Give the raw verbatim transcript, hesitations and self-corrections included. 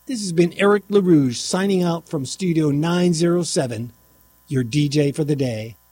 This has been Eric LaRouge signing out from Studio nine oh seven, your D J for the day.